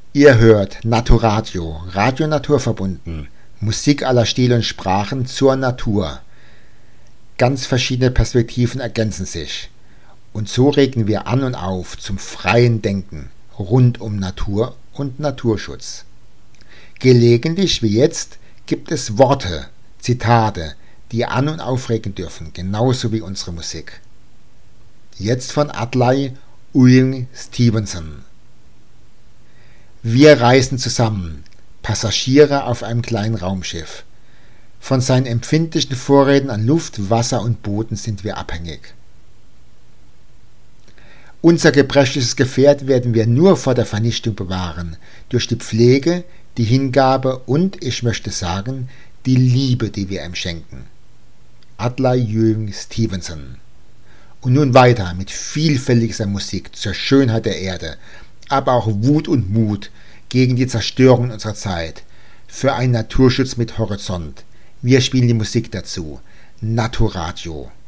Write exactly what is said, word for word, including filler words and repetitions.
Ihr hört Naturadio, Radio Naturverbunden, Musik aller Stile und Sprachen zur Natur. Ganz verschiedene Perspektiven ergänzen sich. Und so regen wir an und auf zum freien Denken rund um Natur und Naturschutz. Gelegentlich wie jetzt gibt es Worte, Zitate, die an- und aufregen dürfen, genauso wie unsere Musik. Jetzt von Adlai Ewing Stevenson. Wir reisen zusammen, Passagiere auf einem kleinen Raumschiff. Von seinen empfindlichen Vorräten an Luft, Wasser und Boden sind wir abhängig. Unser gebrechliches Gefährt werden wir nur vor der Vernichtung bewahren, durch die Pflege, die Hingabe und, ich möchte sagen, die Liebe, die wir ihm schenken. Adlai Ewing Stevenson. Und nun weiter mit vielfältiger Musik zur Schönheit der Erde, aber auch Wut und Mut gegen die Zerstörung unserer Zeit, für einen Naturschutz mit Horizont. Wir spielen die Musik dazu. Naturadio.